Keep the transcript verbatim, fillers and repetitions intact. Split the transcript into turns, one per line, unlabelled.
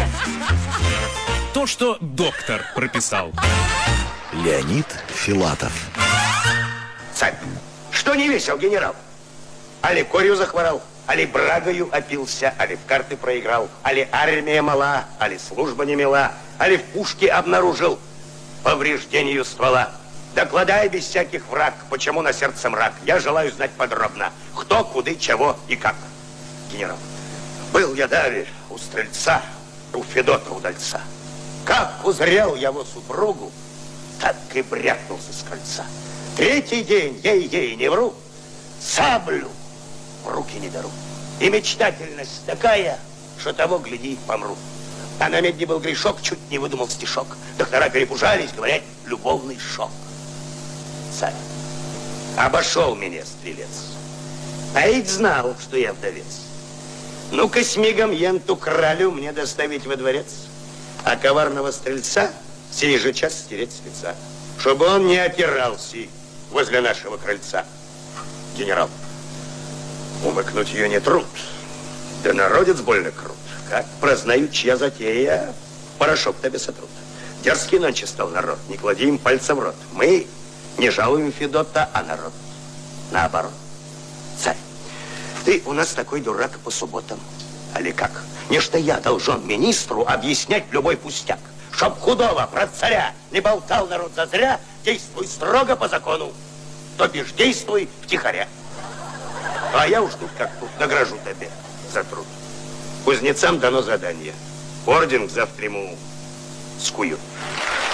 То, что доктор прописал.
Леонид Филатов.
Царь, что не весел, генерал? Али корью захворал, али брагою опился, али в карты проиграл, али армия мала, али служба не мила, али в пушке обнаружил повреждению ствола. Докладай без всяких враг, почему на сердце мрак. Я желаю знать подробно, кто, куды, чего и как. Генерал, был я даве у стрельца, у Федота удальца. Как узрел я его супругу, так и брякнулся с крыльца. Третий день, ей-ей, не вру, саблю в руки не беру. И мечтательность такая, что того, гляди, помру. А на медне был грешок, чуть не выдумал стишок. Доктора перепужались, говорят, любовный шок. Царь, обошел меня стрелец, а ведь знал, что я вдовец. Ну-ка с мигом енту кралю мне доставить во дворец, а коварного стрельца сей же час стереть с лица, чтобы он не опирался возле нашего крыльца. Генерал, умыкнуть ее не труд, да народец больно крут. Как прознают, чья затея, порошок тебе сотрут. Дерзкий нонче стал народ, не клади им пальца в рот. Мы не жалуем Федота, а народ наоборот. Царь, ты у нас такой дурак по субботам. Али как? Нечто я должен министру объяснять любой пустяк. Чтоб худого про царя не болтал народ зазря, действуй строго по закону, то бишь действуй втихаря. А я уж тут как тут награжу тебе за труд. Кузнецам дано задание. Орден к завтраму скую.